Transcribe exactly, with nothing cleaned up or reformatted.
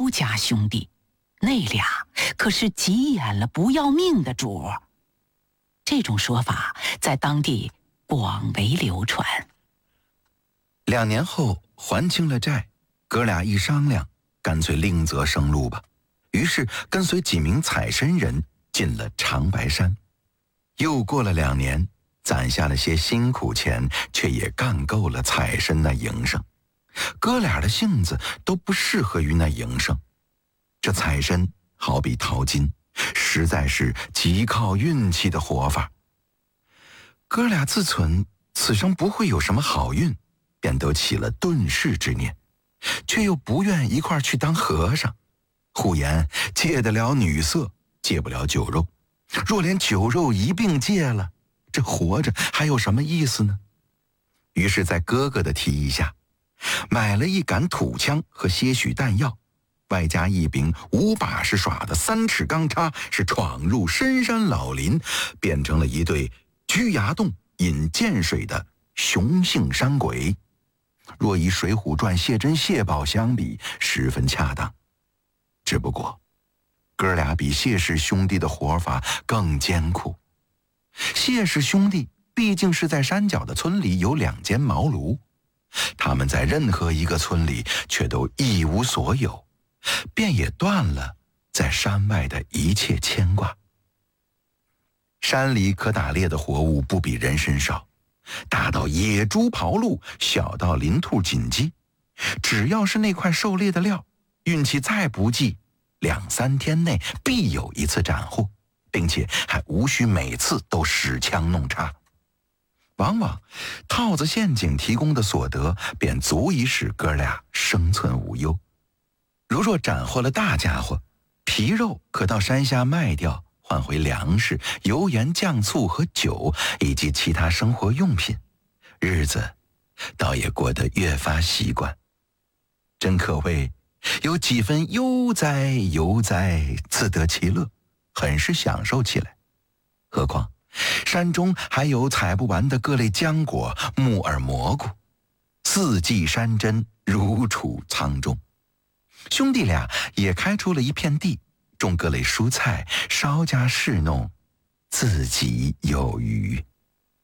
周家兄弟，那俩可是急眼了不要命的主儿。这种说法在当地广为流传。 两年后还清了债，哥俩一商量，干脆另择生路吧。于是跟随几名采参人进了长白山。又过了两年，攒下了些辛苦钱，却也干够了采参那营生。哥俩的性子都不适合于那营生，这采参好比淘金，实在是极靠运气的活法。哥俩自忖此生不会有什么好运，便都起了遁世之念，却又不愿一块去当和尚。互言戒得了女色，戒不了酒肉，若连酒肉一并戒了，这活着还有什么意思呢？于是在哥哥的提议下，买了一杆土枪和些许弹药，外加一柄五把式耍的三尺钢叉，是闯入深山老林，变成了一对居崖洞饮涧水的雄性山鬼。若以《水浒传》谢珍谢宝相比，十分恰当。只不过哥俩比谢氏兄弟的活法更艰苦。谢氏兄弟毕竟是在山脚的村里有两间茅庐，他们在任何一个村里却都一无所有，便也断了在山外的一切牵挂。山里可打猎的活物不比人参少，大到野猪刨鹿，小到林兔锦鸡，只要是那块狩猎的料，运气再不济，两三天内必有一次斩获，并且还无需每次都使枪弄叉。往往套子陷阱提供的所得便足以使哥俩生存无忧。如若斩获了大家伙，皮肉可到山下卖掉，换回粮食、油盐酱醋和酒，以及其他生活用品，日子倒也过得越发习惯。真可谓有几分悠哉悠哉，自得其乐，很是享受起来。何况山中还有采不完的各类浆果、木耳、蘑菇，四季山珍如处仓中。兄弟俩也开出了一片地，种各类蔬菜，稍加侍弄，自己有余。